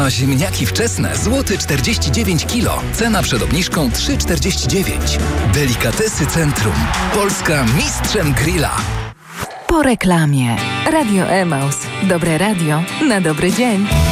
A ziemniaki wczesne złoty 49 kg. Cena przed obniżką 3,49. Delikatesy Centrum. Polska mistrzem grilla. Po reklamie. Radio Emaus. Dobre radio na dobry dzień.